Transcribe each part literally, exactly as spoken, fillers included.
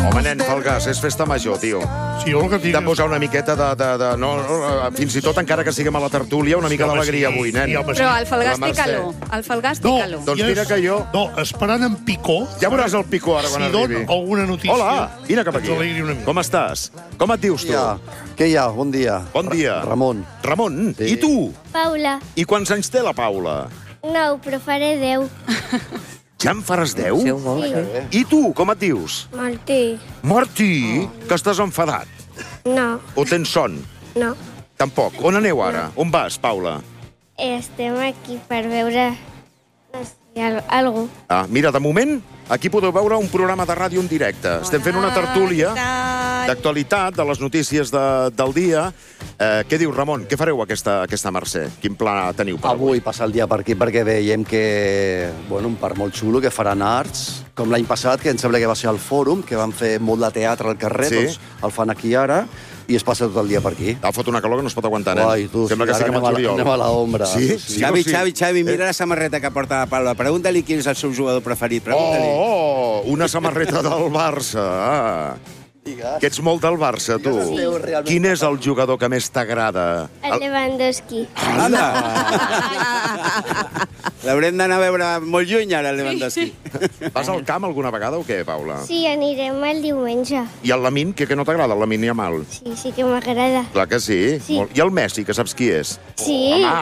Home, nen, Falgàs, és festa major, tio. Sí, el que tinc... De posar una miqueta de... de, de no, no, fins i tot, encara que siguem a la tertúlia, una mica d'alegria avui, nen. Però el Falgàs té calor. El Falgàs té calor. Doncs mira que jo... No, esperant en picó... Ja veuràs el picó ara quan si arribi. Si don alguna notícia... Hola, vine cap aquí. Com estàs? Com et dius, tu? Ja. Què hi ha? Bon dia. Bon dia. Ramon. Ramon? Sí. I tu? Paula. I quants anys té la Paula? No, però faré deu. Ja en faràs deu? Sí. I tu, com et dius? Martí. Martí? Que estàs enfadat? No, O tens son? no. Tampoc. On aneu ara? On vas, Paula? Estem aquí per veure... No sé, al algú. Ah, mira, de moment, aquí podeu veure un programa de ràdio en directe. Estem fent una tertúlia d'actualitat, de les notícies de, del dia. Eh, què dius, Ramon? Què fareu aquesta, aquesta Mercè? Quin pla teniu per avui? Avui passar el dia per aquí perquè veiem que, bueno, un parc molt xulo, que faran arts, com l'any passat, que em sembla que va ser al Fòrum, que van fer molt de teatre al carrer, Sí. doncs el fan aquí ara, i es passa tot el dia per aquí. Ha fot una calor que no es pot aguantar, nen. Uai, tu, Sembla sí, que ara siguem anem al a la- juliol. anem a la ombra. Sí? Sí, sí Xavi, o sí? Xavi, Xavi, mira la samarreta que porta la Paula. Pregunta-li quin és el seu jugador preferit. Pregunta-li. Oh, oh, una samarreta del Barça. Ah. Que ets molt del Barça, tu. esteu realment Quin és el jugador que més t'agrada? El Lewandowski. Anda! L'haurem d'anar a veure molt lluny, ara, el Lewandowski. Vas al camp alguna vegada o què, Paula? Sí, anirem el diumenge. I el Lamin, què que no t'agrada, el Lamin Yamal? Sí, sí que m'agrada. Clar que sí. Sí. Molt. I el Messi, que saps qui és? Sí. Ah.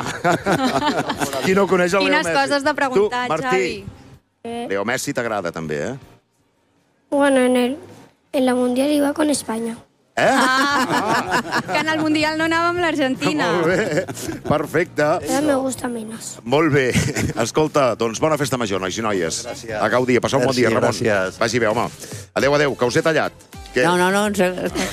Qui no coneix el Leo Quines Messi? coses de preguntar, tu, Martí, Xavi. Leo Messi t'agrada també, eh? Bueno, en, el, en la Mundial iba con España. Eh? Ah, que en el Mundial no anava amb l'Argentina. Molt bé, perfecte. Ahora me gusta menos. Molt bé. Escolta, doncs bona festa major, nois i noies. Gràcies. A gaudir, a passar un bon Merci, dia, Ramon. gràcies. Vagi bé, home. Adéu, adéu, que us he tallat. Què? No, no, no, ens...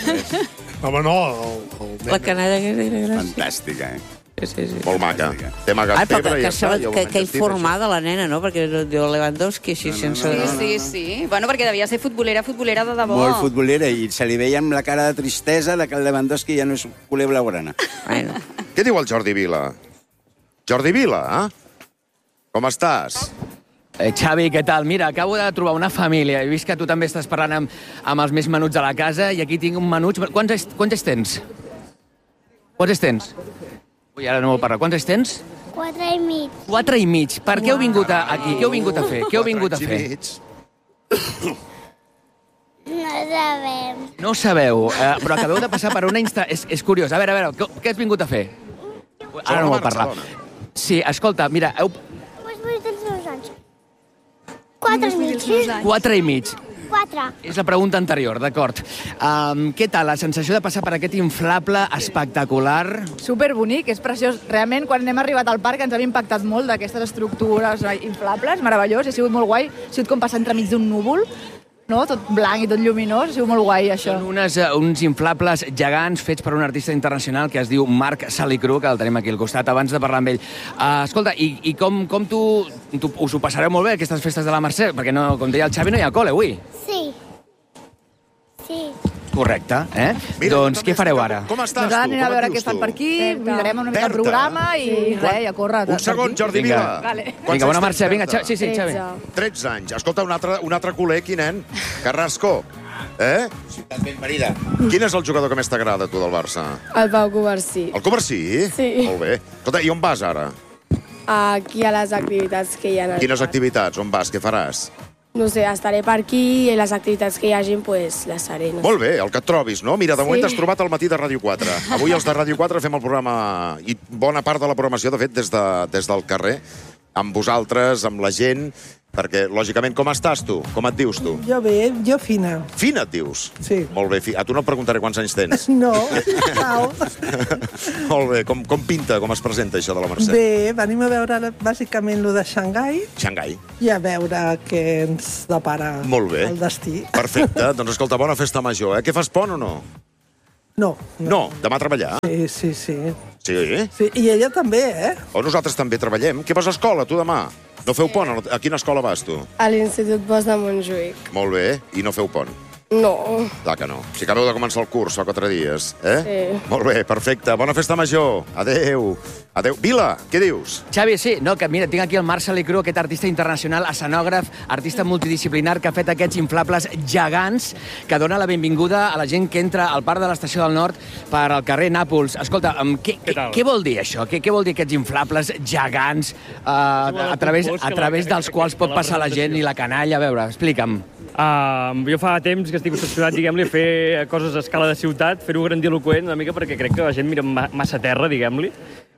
Home, no, el, el la canalla que era gràcia. Fantàstica, eh? Sí, sí, sí. Molt maca. Té Ah, amagat però febre que, i ja que, està. que, ja ho que, hem que entès, informada la nena, no? Perquè diu Lewandowski així sense... Sí, sí, sí. Bueno, perquè devia ser futbolera, futbolera de debò. Molt futbolera, i se li veia amb la cara de tristesa de que el Lewandowski ja no és culer blaugrana. Bueno. Què diu el Jordi Vila? Jordi Vila, eh? Com estàs? Eh, Xavi, què tal? Mira, acabo de trobar una família. He vist que tu també estàs parlant amb, amb els més menuts de la casa i aquí tinc un menut... Quants, anys- quants anys tens? Quants anys tens? Ui, ara no vol parlar. Quants anys tens? Quatre i mig. Quatre i mig. Per què heu vingut a, aquí? Què heu vingut a fer? Què heu vingut a Quatre fer? anys i mig. No sabem. No ho sabeu, eh, però acabeu de passar per una insta... És, és curiós. A veure, a veure, què, què has vingut a fer? Ara no vol parlar. Sí, escolta, mira, heu... Pues vull dels meus anys. Quatre i mig. Quatre i mig. Quatre. És la pregunta anterior, d'acord. Um, què tal la sensació de passar per aquest inflable espectacular? Superbonic, és preciós. Realment, quan hem arribat al parc ens hem impactat molt d'aquestes estructures inflables, meravellós, ha sigut molt guai. Ha sigut com passar entremig d'un núvol, no? Tot blanc i tot lluminós, ha sigut molt guai, això. Són unes, uh, uns inflables gegants fets per un artista internacional que es diu Marc Salicru, que el tenim aquí al costat, abans de parlar amb ell. Uh, escolta, i, i com, com tu, tu... Us ho passareu molt bé, aquestes festes de la Mercè? Perquè, no, com deia el Xavi, no hi ha col·le avui. Sí. Sí. Correcte, eh? Mira, doncs què fareu ara? Com estàs, Doncs ara tu? anirem a Com et veure dius què fan tu? per aquí, mirarem una mica el Berta. programa i res, i a córrer. Un segon, Jordi Vinga. Vila. Vale. Quants Vinga, bona anys Mercè, tens, vinga, Berta? Xavi. Sí, sí, Xavi. tretze anys. Escolta, un altre, un altre culer, quin nen? Carrasco. Eh? Ciutat ben parida. Quin és el jugador que més t'agrada, tu, del Barça? El Pau Covarsí. El Covarsí? Sí. Molt bé. Escolta, i on vas ara? Aquí a les activitats que hi ha. al Quines parc. activitats? On vas? Què faràs? No sé, estaré per aquí i les activitats que hi hagin, pues, les faré. No sé. Molt bé, el que et trobis, no? Mira, de moment Sí. t'has trobat al matí de Ràdio quatre. Avui els de Ràdio quatre fem el programa, i bona part de la programació, de fet, des, de, des del carrer, amb vosaltres, amb la gent, perquè, lògicament, com estàs tu? Com et dius tu? Jo bé, jo fina. Fina et dius? Sí. Molt bé, fi... a tu no et preguntaré quants anys tens. No, au. Molt bé, com, com pinta, com es presenta això de la Mercè? Bé, venim a veure bàsicament lo de Xangai Xangai. i a veure què ens depara Molt bé. el destí. Perfecte, doncs escolta, bona festa major, eh? Què fas pont o no? No. No, demà a treballar. Sí, sí, sí. Sí? sí. I ella també, eh? O nosaltres també treballem. Què vas a escola, tu, demà? No feu pont? A quina escola vas, tu? A l'Institut Bosch de Montjuïc. Molt bé. I no feu pont? No. Clar que no. Si acabeu de començar el curs fa quatre dies, eh? Sí. Molt bé, perfecte. Bona festa major. Adéu. Adéu. Vila, què dius? Xavi, sí, no, que mira, tinc aquí el Marc Salicru, aquest artista internacional, escenògraf, artista multidisciplinar, que ha fet aquests inflables gegants que dona la benvinguda a la gent que entra al Parc de l'Estació del Nord per al carrer Nàpols. Escolta, què, què, què vol dir això? Què, què vol dir aquests inflables gegants eh, a, través, a través dels quals pot passar la gent i la canalla? A veure, explica'm. Uh, jo fa temps que estic obsessionat, diguem-li, a fer coses a escala de ciutat, fer-ho grandiloquent una mica perquè crec que la gent mira massa terra, diguem-li,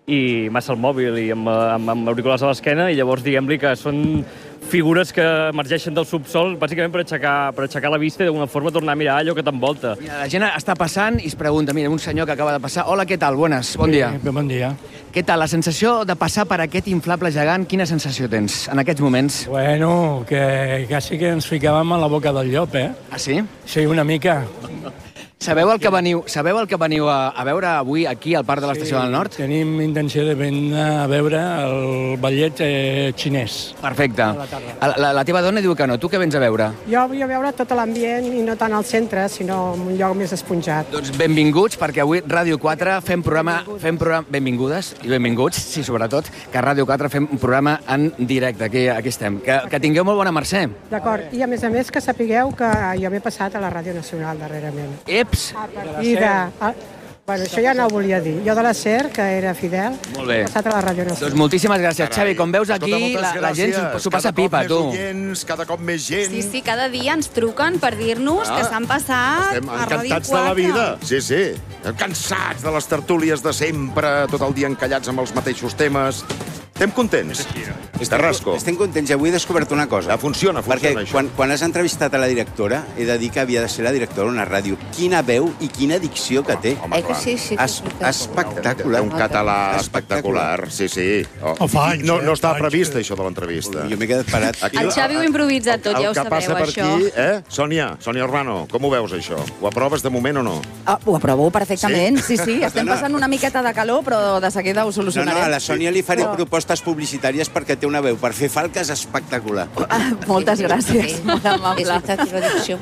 i massa el mòbil i amb, amb, amb auriculars a l'esquena, i llavors diguem-li que són figures que emergeixen del subsol bàsicament per aixecar, per aixecar la vista i d'alguna forma tornar a mirar allò que t'envolta. La gent està passant i es pregunta, mira, un senyor que acaba de passar, hola, què tal? Buenas, bon dia. Bé, bon dia. Què tal? La sensació de passar per aquest inflable gegant, quina sensació tens en aquests moments? Bueno, que quasi que ens ficàvem a la boca del llop, eh? Ah, sí? Sí, una mica. Sabeu el que veniu, sabeu el que veniu a, a veure avui aquí al Parc de l'Estació del Nord? Tenim intenció de venir a veure el ballet eh, xinès. Perfecte. La, la, la teva dona diu que no. Tu què vens a veure? Jo vull veure tot l'ambient i no tant al centre, sinó en un lloc més esponjat. Doncs benvinguts, perquè avui Ràdio quatre fem programa... Fem programa benvingudes i benvinguts, sí, sobretot, que a Ràdio quatre fem un programa en directe. Aquí, aquí estem. Que, que tingueu molt bona Mercè. D'acord. I a més a més que sapigueu que jo m'he passat a la Ràdio Nacional darrerament. Ep, A partir de... A, bueno, això ja no ho volia dir. Jo de la SER, que era fidel, he passat a la Ràdio Nacional. Doncs moltíssimes gràcies, Xavi. Com veus aquí, la, la gent s'ho passa pipa, tu. Oients, cada cop més gent. Sí, sí, cada dia ens truquen per dir-nos ah, que s'han passat estem a Ràdio encantats quatre. de la vida. Sí, sí. Cansats de les tertúlies de sempre, tot el dia encallats amb els mateixos temes. Estem contents. Carrasco. Estem contents i avui he descobert una cosa. Funciona, funciona Perquè això. quan, quan has entrevistat a la directora, he de dir que havia de ser la directora d'una ràdio. Quina veu i quina dicció que té. Eh que sí, sí. Es, espectacular. Un català espectacular, sí, sí. Oh. Oh, fa anys, no, eh? no estava Fa anys previst, que- això de l'entrevista. Jo m'he quedat parat. El Xavi ho ha improvisat tot, ja ho El que sabeu, passa per això. aquí, eh? Sònia, Sònia Urbano, com ho veus, això? Ho aproves de moment o no? Ah, ho aprovo perfectament, sí, sí. sí. Estem No, no. passant una miqueta de calor, però de seguida ho No, solucionarem. no, a la Sònia li faré Però- propostes publicitàries perquè té una veu per fer falques espectacular. Ah, moltes gràcies, molt amable. És veritat, la dicció.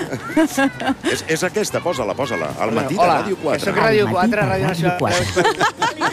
És, és aquesta, posa-la, posa-la. Al matí de Hola, Ràdio quatre. soc Ràdio quatre, Ràdio Nacional.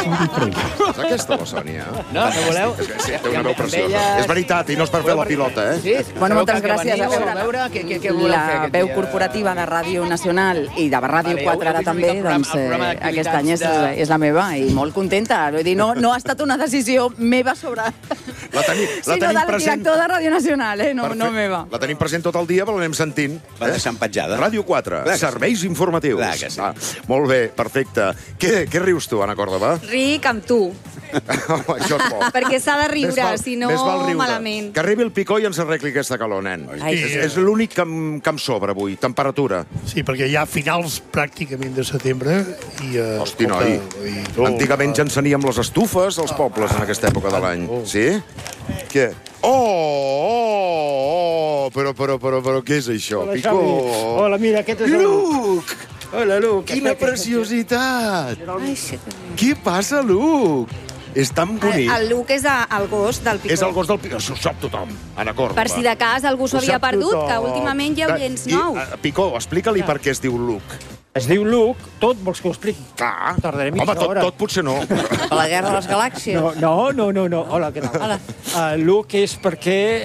És aquesta, la Sònia? No, no voleu? És que sí, té una veu Amb preciosa. elles- És veritat, i no és per fer la pilota, eh? Sí, Bueno, moltes sabeu que gràcies. veniu A veure, a veure què, què, què voleu fer la aquest veu dia? corporativa de Ràdio Nacional i de Ràdio Vale, quatre ara avui també, el programa- doncs el programa eh, d'activitats aquest any és, de- és la meva i molt contenta. Vull dir, no, no ha estat una decisió meva sobre... La tenim, la sinó tenim del present. director de Ràdio Nacional, eh? no, no Perfecte. meva. La tenim present tot el dia, però l'anem sentint. Va deixant petjada. Ràdio quatre, Clar que sí. serveis informatius. Clar que sí. Ah, molt bé, perfecte. Què, què rius tu, Anna Còrdova? Ric amb tu, Això és bo. perquè s'ha de Més riure, val- si no, més val riure. malament. Que arribi el picó i ens arregli aquesta calor, nen. Ai, és sí. és l'únic que, em- que em sobra avui, temperatura. Sí, perquè hi ha finals pràcticament de setembre i... Eh, Hosti, noi, oh, antigament ja enceníem les estufes als pobles en aquesta època de l'any. Sí? Què? Oh, oh, oh, però, però, però, però, què és això? Hola, Picó. Xavi. Hola, mira, aquest és el... Luc! Hola, Luc. Quina preciositat! Ai, sí. Què passa, Luc? És tan bonic. El Luc és a- el gos del Picó. És el gos del Picó. Això ho sap tothom, Anna Còrdova. Per si de cas algú s'ho Ho havia sap perdut, tothom. que últimament hi ha oients I, nous. eh, Picó, explica-li per què es diu Luc. Es diu Luc, tot vols que ho expliqui? Clar. Tardaré mitja Home, tot, hora. tot potser no. A la Guerra de les Galàxies. No, no, no, no, no. Hola, què tal? Hola. Uh, Luke és perquè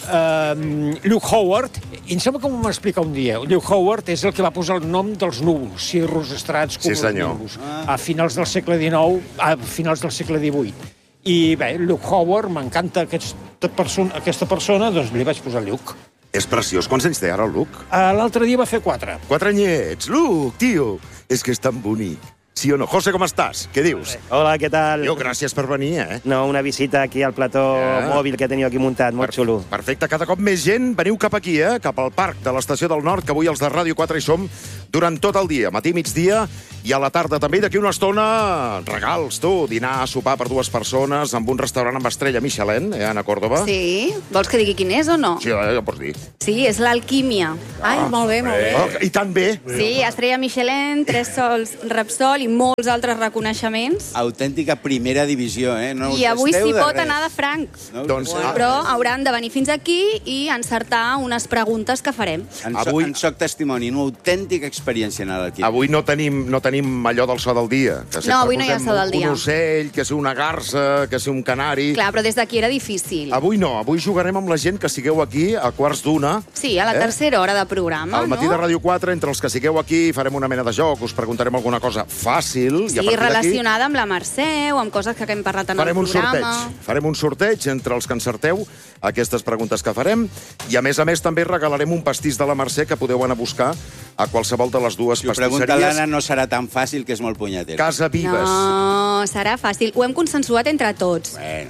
uh, Luke Howard, i em sembla que m'ho explicar un dia, Luke Howard és el que va posar el nom dels núvols, cirrus, estrats, Sí, senyor. cumulonimbus, a finals del segle dinou, a finals del segle divuit. I bé, Luke Howard, m'encanta aquesta persona, aquesta persona, doncs li vaig posar Luke. És preciós. Quants anys té ara el Luc? Uh, L'altre dia va fer quatre. Quatre anyets. Luc, tio, és que és tan bonic. Sí o no? José, com estàs? Què dius? Hola, ¿qué tal? Jo, gràcies per venir, eh? No, una visita aquí al plató Ja. móvil que he tenido aquí muntat, molt xulo. Perfecte, cada cop més gent. Veniu cap aquí, eh? Cap al parc de l'Estació del Nord, que avui els de Ràdio quatre hi som durant tot el dia, matí, migdia i a la tarda també. D'aquí una estona, regals, tu, dinar, sopar per dues persones amb un restaurant amb estrella Michelin, eh, Anna Còrdova? Sí? Vols que digui quin és o no? Sí, eh, ja pots dir. Sí, és l'Alquímia. Ai, molt bé, molt bé. Oh, I tan bé. Sí, estrella Michelin, tres sols Repsol i i molts altres reconeixements. Autèntica primera divisió, eh? No us I avui esteu s'hi de pot res. anar de franc. No us Doncs, esteu de Però res. hauran de venir fins aquí i encertar unes preguntes que farem. En, so, en soc testimoni, una autèntica experiència en l'equip. Avui no tenim, no tenim allò del so del dia. Que sempre No, avui no hi ha posem so del dia. Un ocell, que si una garça, que si un canari... Clar, però des d'aquí era difícil. Avui no, avui jugarem amb la gent que sigueu aquí a quarts d'una. Sí, a la tercera hora de programa, Al matí no? de Ràdio quatre, entre els que sigueu aquí, farem una mena de joc, us preguntarem alguna cosa fàcil. Sí, i a partir d'aquí relacionada amb la Mercè o amb coses que hem parlat en farem el un programa. sorteig. Farem un sorteig entre els que encerteu aquestes preguntes que farem. I, a més a més, també regalarem un pastís de la Mercè que podeu anar a buscar a qualsevol de les dues Si ho pregunta pastisseries. l'Anna, no serà tan fàcil, que és molt punyetera. Casa Vives. No, serà fàcil. Ho hem consensuat entre tots. Bueno.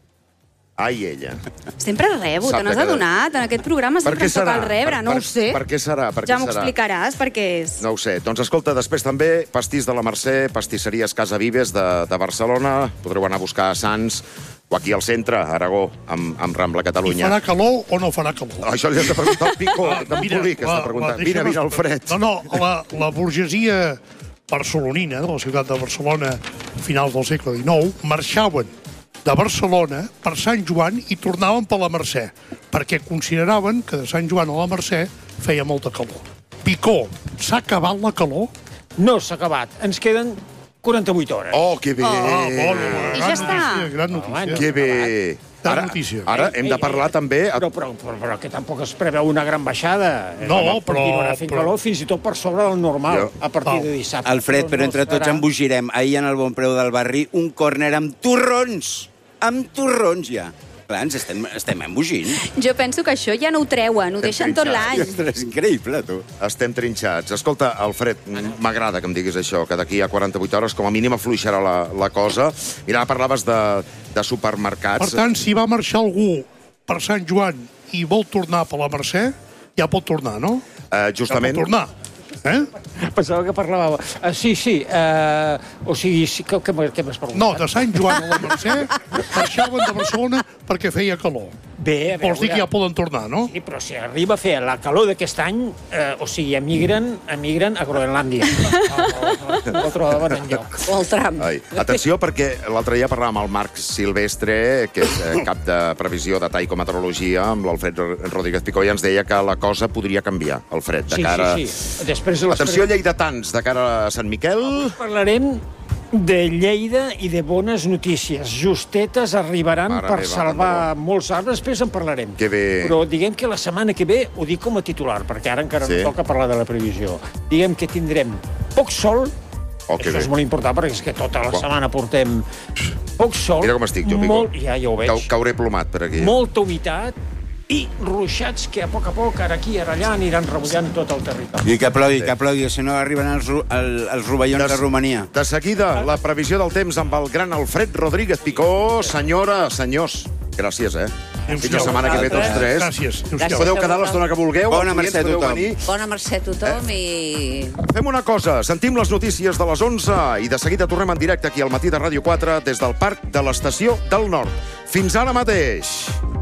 Ai, ella. Sempre rebo, Sap te n'has de cada- adonat? En aquest programa Per sempre què em toca serà? el rebre, Per- no per- ho sé. Per què serà? Per Ja què m'ho serà? explicaràs, perquè és... No ho sé. Doncs escolta, després també pastís de la Mercè, pastisseries Casa Vives de, de Barcelona. Podreu anar a buscar a Sants o aquí al centre, a Aragó, amb, amb Rambla I Catalunya. farà calor o no farà calor? Això li hem de preguntar al Pico, Ah, d'en mira, Poli, que va, està preguntant. va, Vine, deixa'm- vine, Alfred. No, no, la, la burgesia barcelonina, de la ciutat de Barcelona, a finals del segle dinou, marxaven de Barcelona per Sant Joan i tornaven per la Mercè, perquè consideraven que de Sant Joan a la Mercè feia molta calor. Picó, s'ha acabat la calor? No s'ha acabat. Ens queden quaranta-vuit hores. Oh, que bé! Ah, bona, I gran ja està. notícia, gran notícia. Que bé! Gran Ara, notícia. ara hem de parlar també... Però, però, però, però que tampoc es preveu una gran baixada. No, Home, però- continuarà fent però- calor fins i tot per sobre del normal, Jo- a partir Pau. de dissabte. Alfred, però entre tots serà- embogirem. Ahir en el Bon Preu del Barri, un córner amb torrons. Amb torrons, ja. Clar, ens estem, estem embogint. Jo penso que això ja no ho treuen, ho deixen tot l'any. Ostres, és increïble, tu. Estem trinxats. Escolta, Alfred, m'agrada que em diguis això, que d'aquí a quaranta-vuit hores com a mínim afluixarà la, la cosa. Mira, parlaves de, de supermercats. Per tant, si va marxar algú per Sant Joan i vol tornar per la Mercè, ja pot tornar, no? Eh, justament... Ja pot tornar. Eh? Pensava que parlava... Uh, sí, sí. Uh, o sigui, sí, què, què, què m'has preguntat? No, de Sant Joan a la Mercè marxaven de Barcelona perquè feia calor. Bé, a Vols dir que ja veure... poden tornar, no? Sí, però si arriba a fer la calor d'aquest any, eh, o sigui, emigren, emigren a Groenlàndia. No, no, no, no trobaven enlloc. O el tram. Ai, atenció, perquè l'altre dia parlàvem amb el Marc Silvestre, que és eh, cap de previsió de Taicometeorologia, amb l'Alfred Rodríguez Picó, i ens deia que la cosa podria canviar, Alfred, de Sí, cara... sí, sí. Després de les Atenció, lleidatans, de cara a Sant Miquel... Parlarem de Lleida i de bones notícies. Justetes arribaran Mare per meva, salvar tant molts arbres, després en parlarem. Que bé. Però diguem que la setmana que ve, ho dic com a titular, perquè ara encara Sí. no toca parlar de la previsió. Diguem que tindrem poc sol, Oh, que això bé. és molt important, perquè és que tota la Uau. setmana portem poc sol, Mira com estic jo, Pico. molt, ja, ja ho veig, Cau, cauré plomat per aquí. molta humitat i ruixats que a poc a poc, ara aquí, ara allà, aniran rebullant tot el territori. I que plogui, que plogui, si no arriben els, ru- el, els rovellons de Romania. De seguida, la previsió del temps amb el gran Alfred Rodríguez Picó. Senyora, senyors, gràcies, eh? Fins la setmana que ve tots tres. Gràcies. Gràcies. Podeu quedar l'estona que vulgueu. Bona els clients mercè a podeu tothom. venir. Bona mercè a tothom i... Fem una cosa, sentim les notícies de les onze i de seguida tornem en directe aquí al matí de Ràdio quatre des del Parc de l'Estació del Nord. Fins ara mateix.